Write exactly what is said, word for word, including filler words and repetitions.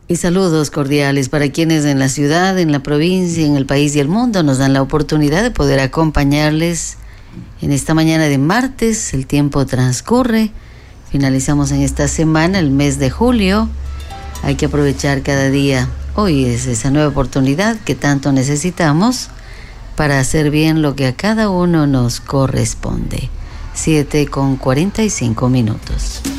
Y saludos cordiales para quienes en la ciudad, en la provincia, en el país y el mundo nos dan la oportunidad de poder acompañarles en esta mañana de martes. El tiempo transcurre, finalizamos en esta semana el mes de julio. Hay que aprovechar cada día. Hoy es esa nueva oportunidad que tanto necesitamos para hacer bien lo que a cada uno nos corresponde. siete con cuarenta y cinco minutos.